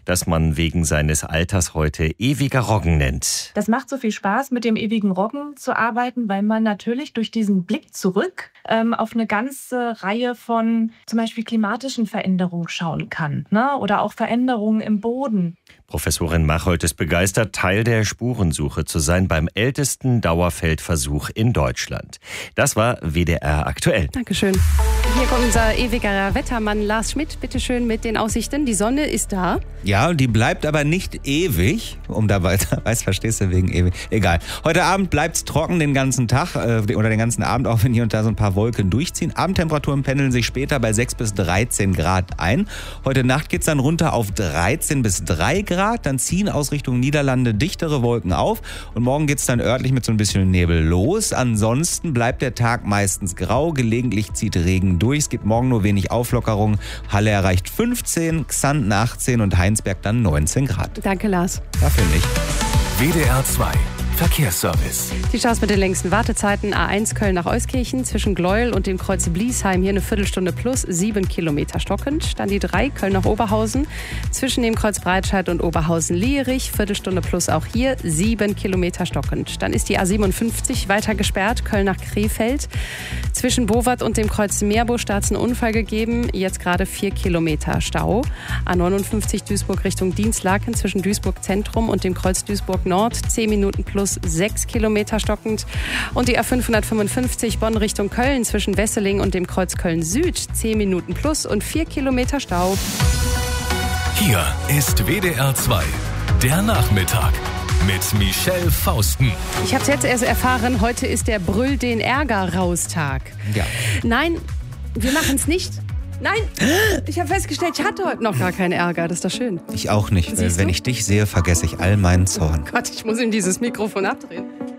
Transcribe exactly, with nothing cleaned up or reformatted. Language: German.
das man wegen seines Alters heute ewiger Roggen nennt. Das macht so viel Spaß, mit dem ewigen Roggen zu arbeiten, weil man natürlich durch diesen Blick zurück ähm, auf eine ganze Reihe von zum Beispiel klimatischen Veränderungen schauen kann, ne? Oder auch Veränderungen im Boden. Professorin Machold ist begeistert, Teil der Spurensuche zu sein beim ältesten Dauerfeldversuch in Deutschland. Das war W D R aktuell. Dankeschön. Hier kommt unser ewiger Wettermann Lars Schmidt, bitteschön mit den Aussichten. Die Sonne ist da. Ja, und die bleibt aber nicht ewig, um da weiter, weiß, verstehst du, wegen ewig. Egal. Heute Abend bleibt's trocken den ganzen Tag äh, oder den ganzen Abend, auch wenn hier und da so ein paar Wolken durchziehen. Abendtemperaturen pendeln sich später bei sechs bis dreizehn Grad ein. Heute Nacht geht's dann runter auf dreizehn bis drei Grad. Dann ziehen aus Richtung Niederlande dichtere Wolken auf. Und morgen geht's dann örtlich mit so ein bisschen Nebel los. Ansonsten bleibt der Tag meistens grau. Gelegentlich zieht Regen durch. Es gibt morgen nur wenig Auflockerung. Halle erreicht fünfzehn, Xanten achtzehn und Heinsberg dann neunzehn Grad. Danke, Lars. Dafür nicht. W D R zwei Verkehrsservice. Die Schaus mit den längsten Wartezeiten. A eins Köln nach Euskirchen zwischen Gleuel und dem Kreuz Bliesheim. Hier eine Viertelstunde plus, sieben Kilometer stockend. Dann die drei Köln nach Oberhausen zwischen dem Kreuz Breitscheid und Oberhausen-Lierich. Viertelstunde plus auch hier, sieben Kilometer stockend. Dann ist die A siebenundfünfzig weiter gesperrt. Köln nach Krefeld. Zwischen Bowat und dem Kreuz Meerbusch, da hat es einen Unfall gegeben. Jetzt gerade vier Kilometer Stau. A neunundfünfzig Duisburg Richtung Dienstlaken zwischen Duisburg Zentrum und dem Kreuz Duisburg Nord. zehn Minuten plus sechs Kilometer stockend. Und die A fünfhundertfünfundfünfzig Bonn Richtung Köln zwischen Wesseling und dem Kreuz Köln Süd. zehn Minuten plus und vier Kilometer Stau. Hier ist W D R zwei, der Nachmittag mit Michelle Fausten. Ich habe es jetzt erst erfahren, heute ist der Brüll den Ärger raus-Tag. Ja. Nein, wir machen es nicht. Nein, ich habe festgestellt, ich hatte heute noch gar keinen Ärger. Das ist doch schön. Ich auch nicht, weil Siehst wenn du? ich dich sehe, vergesse ich all meinen Zorn. Gott, ich muss ihm dieses Mikrofon abdrehen.